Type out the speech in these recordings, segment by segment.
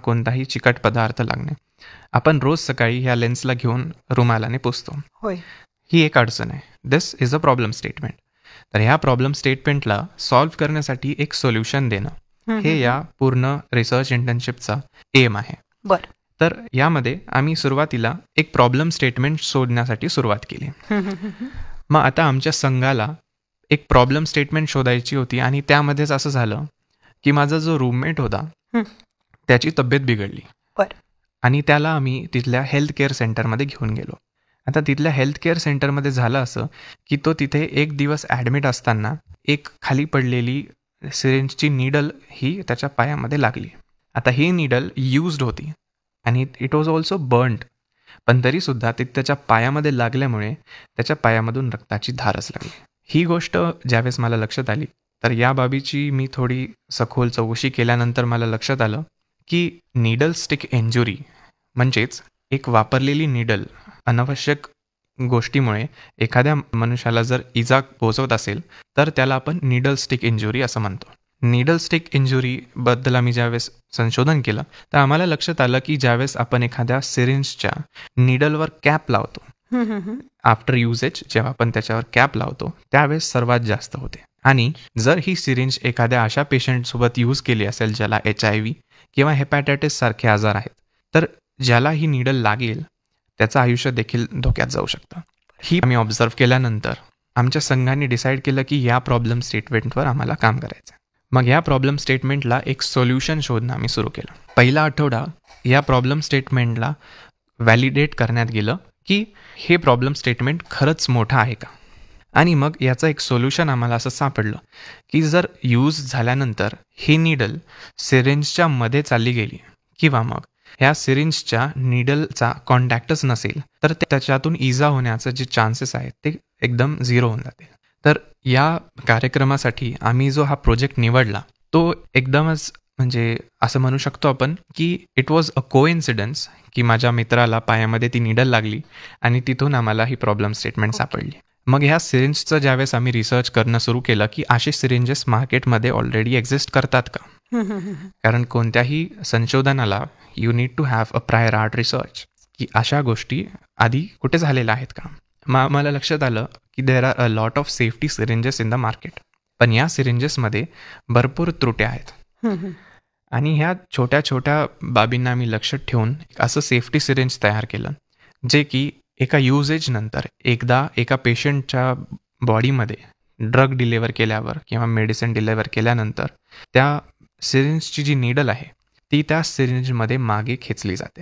कोणताही चिकट पदार्थ लागणे. आपण रोज सकाळी ह्या लेन्सला घेऊन रुमालाने पुसतो. होय. ही एक अडचण आहे. दिस इज अ प्रॉब्लेम स्टेटमेंट. तर ह्या प्रॉब्लेम स्टेटमेंटला सॉल्व्ह करण्यासाठी एक सोल्युशन देणं हे या पूर्ण रिसर्च इंटर्नशिपचा एम आहे. बरं. तर यामध्ये आम्ही सुरुवातीला एक प्रॉब्लेम स्टेटमेंट शोधण्यासाठी सुरुवात केली. मग आता आमच्या संघाला एक प्रॉब्लेम स्टेटमेंट शोधायची होती आणि त्यामध्येच असं झालं की माझा जो रूममेट होता त्याची तब्येत बिघडली बरं. आणि त्याला आम्ही तिथल्या हेल्थ केअर सेंटरमध्ये घेऊन गेलो. आता तिथल्या हेल्थ केअर सेंटरमध्ये झालं असं की तो तिथे एक दिवस ॲडमिट असताना एक खाली पडलेली सिरिंजची नीडल ही त्याच्या पायामध्ये लागली. आता ही नीडल यूज्ड होती आणि इट वॉज ऑल्सो बर्न्ड, पण तरीसुद्धा ती त्याच्या पायामध्ये लागल्यामुळे त्याच्या पायामधून रक्ताची धारच लागली. ही गोष्ट ज्यावेळेस मला लक्षात आली तर या बाबीची मी थोडी सखोल चौकशी केल्यानंतर मला लक्षात आलं की नीडल स्टिक इंजुरी म्हणजेच एक वापरलेली नीडल अनावश्यक गोष्टीमुळे एखाद्या मनुष्याला जर इजा पोहोचवत असेल तर त्याला आपण नीडल स्टिक इंजुरी असं म्हणतो. नीडल स्टिक इंजुरीबद्दल आम्ही ज्यावेळेस संशोधन केलं तर आम्हाला लक्षात आलं की ज्यावेळेस आपण एखाद्या सिरिंजच्या नीडलवर कॅप लावतो, आफ्टर युजेज जेव्हा आपण त्याच्यावर कॅप लावतो त्यावेळेस सर्वात जास्त होते. आणि जर ही सिरिंज एखाद्या अशा पेशंटसोबत यूज केली असेल ज्याला HIV किंवा हेपॅटायटिस सारखे आजार आहेत तर ज्याला ही नीडल लागेल त्याचं आयुष्य देखील धोक्यात जाऊ शकतं. ही आम्ही ऑब्झर्व केल्यानंतर आमच्या संघाने डिसाईड केलं की या प्रॉब्लेम स्टेटमेंटवर आम्हाला काम करायचं. मग या प्रॉब्लेम स्टेटमेंटला एक सोल्युशन शोधणं आम्ही सुरू केलं. पहिला आठवडा या प्रॉब्लेम स्टेटमेंटला व्हॅलिडेट करण्यात गेलं की हे प्रॉब्लेम स्टेटमेंट खरंच मोठं आहे का. आणि मग याचं एक सोल्युशन आम्हाला असं सापडलं की जर यूज झाल्यानंतर ही नीडल सिरिंजच्या मध्ये चालली गेली किंवा मग ह्या सिरिंजच्या नीडलचा कॉन्टॅक्टच नसेल तर त्याच्यातून इजा होण्याचे जे चान्सेस आहेत ते एकदम झिरो होऊन जाते. तर या कार्यक्रमासाठी आम्ही जो हा प्रोजेक्ट निवडला तो एकदमच म्हणजे असं म्हणू शकतो आपण की इट वॉज अ कोइन्सिडन्स की माझ्या मित्राला पायामध्ये ती नीडल लागली आणि तिथून आम्हाला ही प्रॉब्लेम स्टेटमेंट सापडली. मग ह्या सिरिंजचं ज्यावेळेस आम्ही रिसर्च करणं सुरू केलं की असे सिरिंजेस मार्केटमध्ये ऑलरेडी एक्झिस्ट करतात का, कारण कोणत्याही संशोधनाला you need to have a prior art research की अशा गोष्टी आधी कुठे झालेल्या आहेत का. मग मला लक्षात आलं की there are a lot of safety syringes in the market, पण या सिरिंजेसमध्ये भरपूर त्रुट्या आहेत. आणि ह्या छोट्या छोट्या बाबींना आम्ही लक्षात ठेवून असं सेफ्टी सिरिंज तयार केलं जे की एका युजेज नंतर एकदा एका पेशंटच्या बॉडीमध्ये ड्रग डिलिव्हर केल्यावर किंवा मेडिसिन डिलिव्हर केल्यानंतर त्या सिरिंजची जी नीडल आहे ती त्या सिरिंजमध्ये मागे खेचली जाते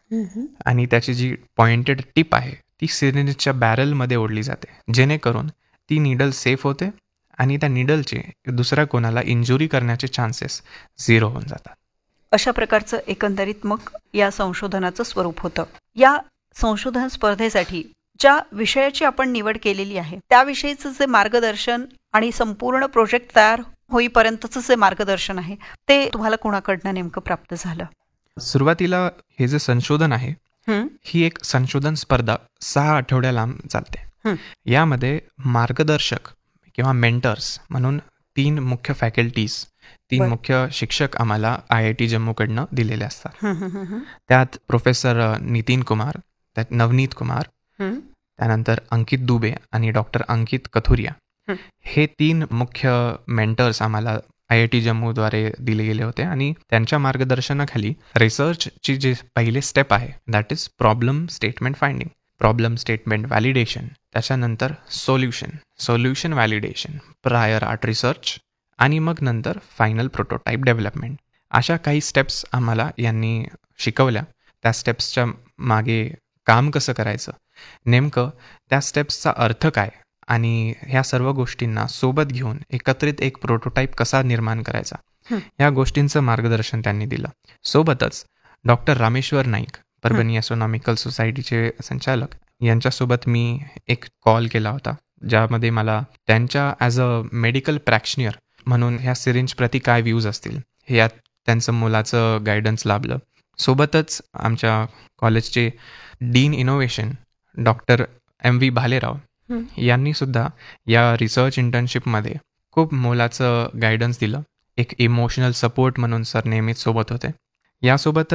आणि त्याची जी पॉइंटेड टिप आहे ती सिरिंजच्या बॅरलमध्ये ओढली जाते, जेणेकरून ती नीडल सेफ होते आणि त्या नीडलचे दुसऱ्या कोणाला इंजुरी करण्याचे चान्सेस झिरो होऊन जातात. अशा प्रकारचं एकंदरीत मग या संशोधनाचं स्वरूप होतं. या संशोधन स्पर्धेसाठी ज्या विषयाची आपण निवड केलेली आहे त्याविषयीचं जे मार्गदर्शन आणि संपूर्ण प्रोजेक्ट तयार होईपर्यंतचं जे मार्गदर्शन आहे ते तुम्हाला कोणाकडनं नेमकं प्राप्त झालं? सुरुवातीला हे जे संशोधन आहे ही एक संशोधन स्पर्धा 6 आठवड्या लांब चालते. यामध्ये मार्गदर्शक किंवा मेंटर्स म्हणून 3 मुख्य फॅकल्टीज, 3 मुख्य शिक्षक आम्हाला IIT जम्मूकडनं दिलेले असतात. त्यात प्रोफेसर नितीन कुमार, त्यात नवनीत कुमार, त्यानंतर अंकित दुबे आणि डॉक्टर अंकित कथुरिया हे 3 मुख्य मेंटर्स आम्हाला IIT जम्मूद्वारे दिले गेले होते. आणि त्यांच्या मार्गदर्शनाखाली रिसर्चची जे पहिले स्टेप आहे that is problem statement finding, problem statement validation, त्याच्यानंतर solution validation, prior art research आणि मग नंतर फायनल प्रोटोटाईप डेव्हलपमेंट, अशा काही स्टेप्स आम्हाला यांनी शिकवल्या. त्या स्टेप्सच्या मागे काम कसं करायचं, नेमकं त्या स्टेप्सचा अर्थ काय आणि ह्या सर्व गोष्टींना सोबत घेऊन एकत्रित एक प्रोटोटाईप कसा निर्माण करायचा या गोष्टींचं मार्गदर्शन त्यांनी दिलं. सोबतच डॉक्टर रामेश्वर नाईक, परभणी ॲस्ट्रॉनॉमिकल सोसायटीचे संचालक, यांच्यासोबत मी एक कॉल केला होता ज्यामध्ये मला त्यांच्या ॲज अ मेडिकल प्रॅक्शनियर म्हणून ह्या सिरिंज प्रति काय व्ह्यूज असतील हे यात त्यांचं मुलाचं गायडन्स लाभलं. सोबतच आमच्या कॉलेजचे dean innovation doctor MV Bhalerao यांनी सुद्धा या रिसर्च इंटर्नशिपमध्ये खूप मोलाचं गायडन्स दिलं. एक इमोशनल सपोर्ट म्हणून सर नेहमीच सोबत होते. यासोबत